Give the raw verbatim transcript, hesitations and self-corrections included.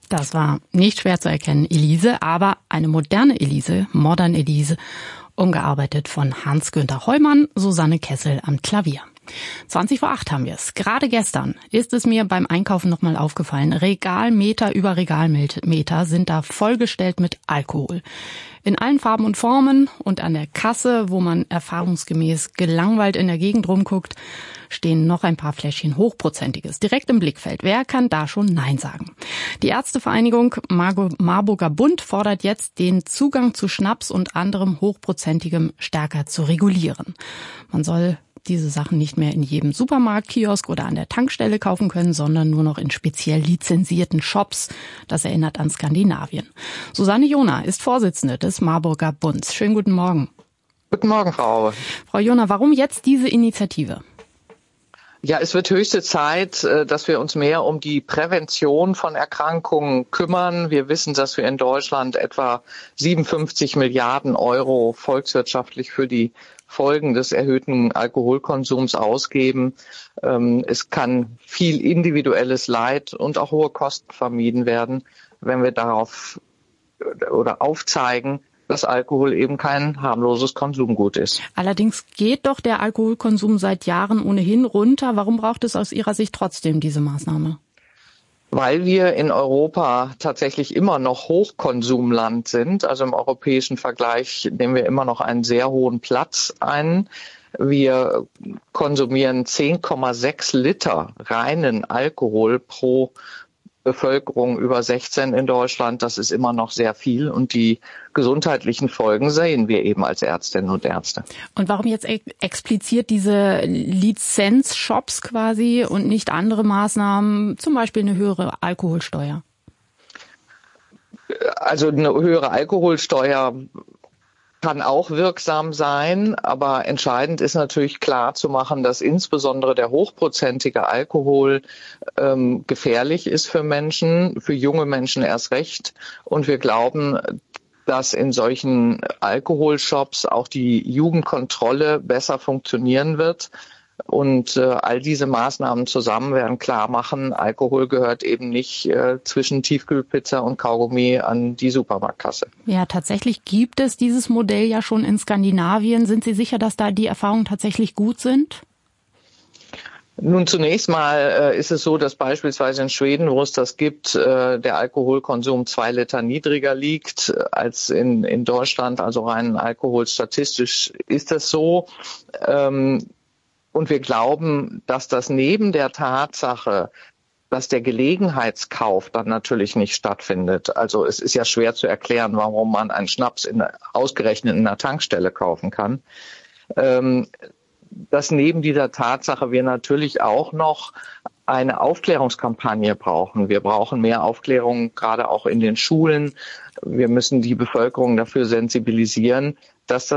Das war nicht schwer zu erkennen, Elise, aber eine moderne Elise, Modern Elise, umgearbeitet von Hans-Günther Heumann, Susanne Kessel am Klavier. zwanzig vor acht haben wir es. Gerade gestern ist es mir beim Einkaufen nochmal aufgefallen. Regalmeter über Regalmeter sind da vollgestellt mit Alkohol. In allen Farben und Formen und an der Kasse, wo man erfahrungsgemäß gelangweilt in der Gegend rumguckt, stehen noch ein paar Fläschchen Hochprozentiges direkt im Blickfeld. Wer kann da schon Nein sagen? Die Ärztevereinigung Marburger Bund fordert jetzt, den Zugang zu Schnaps und anderem Hochprozentigem stärker zu regulieren. Man soll diese Sachen nicht mehr in jedem Supermarkt, Kiosk oder an der Tankstelle kaufen können, sondern nur noch in speziell lizenzierten Shops. Das erinnert an Skandinavien. Susanne Jona ist Vorsitzende des Marburger Bunds. Schönen guten Morgen. Guten Morgen, Frau Aue. Frau Jona, warum jetzt diese Initiative? Ja, es wird höchste Zeit, dass wir uns mehr um die Prävention von Erkrankungen kümmern. Wir wissen, dass wir in Deutschland etwa siebenundfünfzig Milliarden Euro volkswirtschaftlich für die Folgen des erhöhten Alkoholkonsums ausgeben. Es kann viel individuelles Leid und auch hohe Kosten vermieden werden, wenn wir darauf oder aufzeigen, dass Alkohol eben kein harmloses Konsumgut ist. Allerdings geht doch der Alkoholkonsum seit Jahren ohnehin runter. Warum braucht es aus Ihrer Sicht trotzdem diese Maßnahme? Weil wir in Europa tatsächlich immer noch Hochkonsumland sind. Also im europäischen Vergleich nehmen wir immer noch einen sehr hohen Platz ein. Wir konsumieren zehn Komma sechs Liter reinen Alkohol pro Bevölkerung über sechzehn in Deutschland. Das ist immer noch sehr viel und die gesundheitlichen Folgen sehen wir eben als Ärztinnen und Ärzte. Und warum jetzt explizit diese Lizenzshops quasi und nicht andere Maßnahmen, zum Beispiel eine höhere Alkoholsteuer? Also eine höhere Alkoholsteuer kann auch wirksam sein, aber entscheidend ist natürlich klar zu machen, dass insbesondere der hochprozentige Alkohol ähm, gefährlich ist für Menschen, für junge Menschen erst recht. Und wir glauben, dass in solchen Alkoholshops auch die Jugendkontrolle besser funktionieren wird. Und äh, all diese Maßnahmen zusammen werden klar machen, Alkohol gehört eben nicht äh, zwischen Tiefkühlpizza und Kaugummi an die Supermarktkasse. Ja, tatsächlich gibt es dieses Modell ja schon in Skandinavien. Sind Sie sicher, dass da die Erfahrungen tatsächlich gut sind? Nun, zunächst mal äh, ist es so, dass beispielsweise in Schweden, wo es das gibt, äh, der Alkoholkonsum zwei Liter niedriger liegt als in, in Deutschland. Also rein alkoholstatistisch ist das so. Ähm, Und wir glauben, dass das neben der Tatsache, dass der Gelegenheitskauf dann natürlich nicht stattfindet. Also es ist ja schwer zu erklären, warum man einen Schnaps in, ausgerechnet in einer Tankstelle kaufen kann. Ähm, dass neben dieser Tatsache wir natürlich auch noch eine Aufklärungskampagne brauchen. Wir brauchen mehr Aufklärung, gerade auch in den Schulen. Wir müssen die Bevölkerung dafür sensibilisieren, dass das